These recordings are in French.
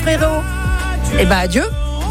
frérot. Eh ben, adieu.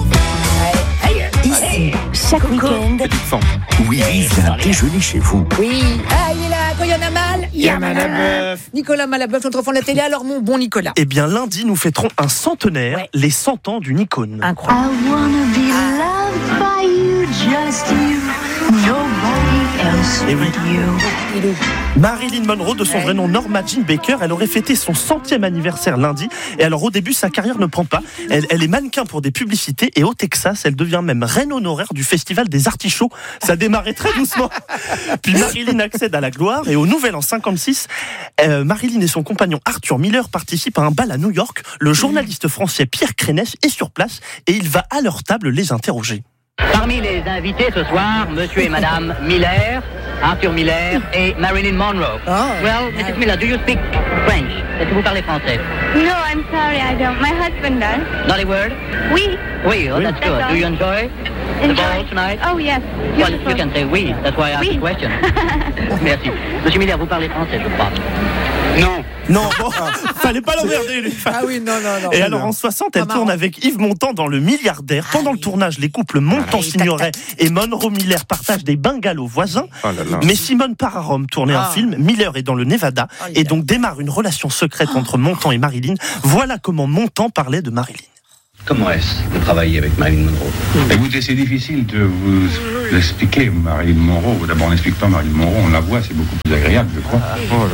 Ici, chaque week-end. Oui, viens déjeuner chez vous. Oui, il est là, quand il y en a mal, il y a Malabeuf. Nicolas Malabeuf, notre enfant de la télé. Alors, mon bon Nicolas. Eh bien, lundi, nous fêterons un centenaire, les 100 ans d'une icône. Incroyable. I wanna be loved by you, just you. Nobody else Eh oui. but you. Marilyn Monroe, de son vrai nom Norma Jean Baker, elle aurait fêté son 100e anniversaire lundi. Et alors, au début, sa carrière ne prend pas. Elle est mannequin pour des publicités. Et au Texas, elle devient même reine honoraire du festival des artichauts. Ça démarrait très doucement. Puis Marilyn accède à la gloire. Et au Nouvel An 56, Marilyn et son compagnon Arthur Miller participent à un bal à New York. Le journaliste français Pierre Crénès est sur place et il va à leur table les interroger. Parmi les invités ce soir, monsieur et madame Miller, Arthur Miller et Marilyn Monroe. Well, Mrs. Miller, do you speak French? Est-ce que vous parlez français? No, I'm sorry, I don't. My husband does. Not a word? Oui. Oui, oh, that's good. Do you enjoy the ball tonight? Oh, yes. Well, you can say oui. That's why I asked the question. Merci. Monsieur Miller, vous parlez français, je crois. Non, bon, fallait pas l'emmerder, lui. Ah oui, non. Et alors en 60, elle tourne avec Yves Montand dans Le Milliardaire. Pendant le tournage, les couples Montand-Signoret et Monroe-Miller partagent des bungalows voisins. Mais Simone part à Rome tourner un film. Miller est dans le Nevada et donc démarre une relation secrète entre Montand et Marilyn. Voilà comment Montand parlait de Marilyn. Comment est-ce de travailler avec Marilyn Monroe? Écoutez, c'est difficile de vous expliquer Marilyn Monroe. D'abord, on n'explique pas Marilyn Monroe, on la voit, c'est beaucoup plus agréable, je crois.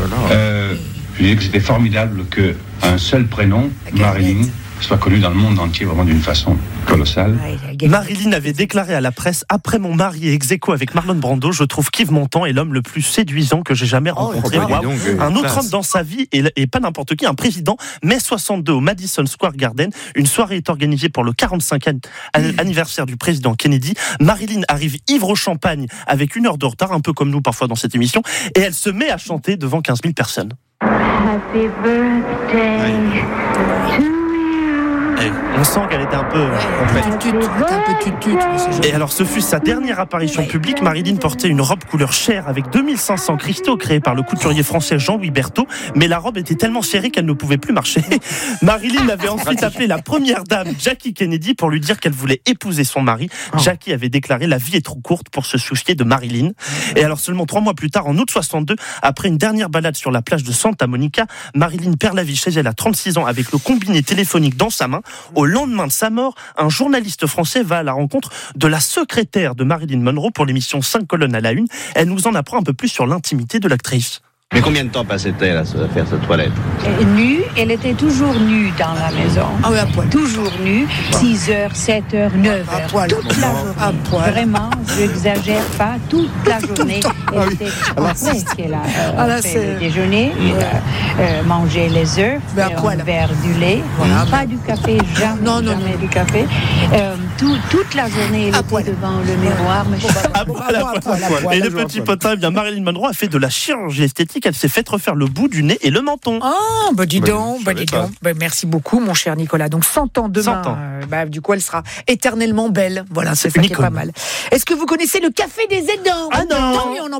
Je disais que c'était formidable qu'un seul prénom, Marilyn, soit connu dans le monde entier vraiment d'une façon colossale. Marilyn avait déclaré à la presse: après mon mari ex-aequo avec Marlon Brando, je trouve qu'Yves Montand est l'homme le plus séduisant que j'ai jamais rencontré. Un autre homme dans sa vie, et pas n'importe qui, un président. Mai 62 au Madison Square Garden, une soirée est organisée pour le 45e anniversaire du président Kennedy. Marilyn arrive ivre au champagne avec 1 heure de retard, un peu comme nous parfois dans cette émission, et elle se met à chanter devant 15 000 personnes. Happy birthday to you. On sent qu'elle était un peu tutut. Et alors, ce fut sa dernière apparition publique. Marilyn portait une robe couleur chair avec 2500 cristaux créés par le couturier français Jean-Louis Berthaud. Mais la robe était tellement serrée qu'elle ne pouvait plus marcher. Marilyn avait ensuite appelé la première dame, Jackie Kennedy, pour lui dire qu'elle voulait épouser son mari. Jackie avait déclaré: la vie est trop courte pour se soucier de Marilyn. Et alors, seulement 3 mois plus tard, en août 62, après une dernière balade sur la plage de Santa Monica, Marilyn perd la vie chez elle à 36 ans avec le combiné téléphonique dans sa main. Au lendemain de sa mort, un journaliste français va à la rencontre de la secrétaire de Marilyn Monroe pour l'émission 5 colonnes à la une. Elle nous en apprend un peu plus sur l'intimité de l'actrice. Mais combien de temps passait-elle à faire sa toilette? Nue, elle était toujours nue dans la maison. Ah oui, à poil. Toujours nue, 6h, 7h, 9h. À poil. Toute la journée. À poil. Vraiment, je n'exagère pas, toute la journée. Elle était après qu'elle a fait le déjeuner, mangé les œufs, un verre du lait, pas du café, jamais du café. Toute la journée, elle était devant le miroir. Mais Et le petit potin, eh bien, Marilyn Monroe a fait de la chirurgie esthétique. Elle s'est fait refaire le bout du nez et le menton. Dis donc. Merci beaucoup, mon cher Nicolas. Donc 100 ans demain. 100 ans. Du coup, elle sera éternellement belle. Voilà, c'est ça qui est pas mal. Est-ce que vous connaissez le café des aidants? Ah non. Tant mieux, on en